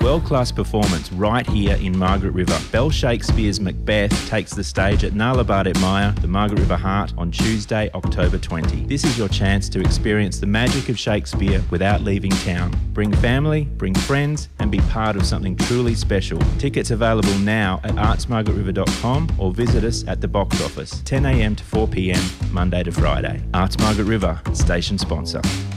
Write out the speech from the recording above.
World-class performance right here in Margaret River. Bell Shakespeare's Macbeth takes the stage at Nala Bardet Maya, the Margaret River Heart, on Tuesday, October 20. This is your chance to experience the magic of Shakespeare without leaving town. Bring family, bring friends, and be part of something truly special. Tickets available now at artsmargaretriver.com or visit us at the box office, 10 a.m. to 4 p.m, Monday to Friday. Arts Margaret River, station sponsor.